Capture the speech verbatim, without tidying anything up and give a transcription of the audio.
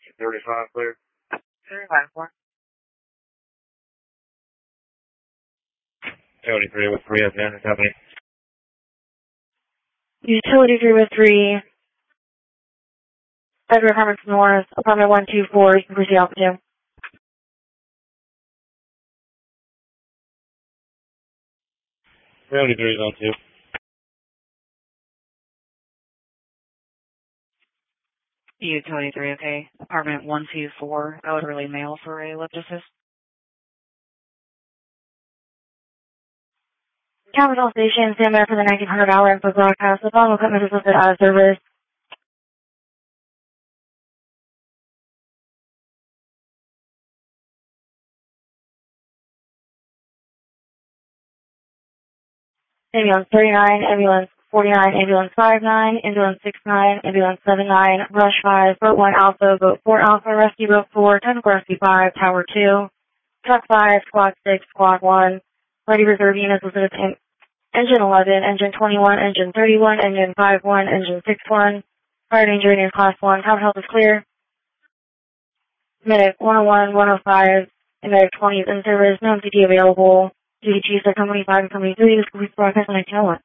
thirty-five clear. thirty-five, four. seventy-three with three of the company. Utility three with three. Federal Apartments North, apartment one two four, you can proceed off two. seventy-three is on two. Utility three, okay. Apartment one two four, I would relay mail for a lift assist. Capital Station, stand by for the nineteen hundred hour info broadcast. The following equipment is listed out of service. Ambulance thirty-nine, ambulance forty-nine, ambulance five nine, ambulance six nine, ambulance seven nine, rush five, boat one alpha, boat four alpha, rescue boat four, technical rescue five, tower two, truck five, squad six, squad one, ready reserve units listed as engine eleven, engine twenty-one, engine thirty-one, engine five one, engine six one, fire danger rating class one, top health is clear, medic one oh one, one oh five, and medic twenty is in service, no M C D available, duty chiefs are company five and company three, this complete broadcast on nineteen oh one.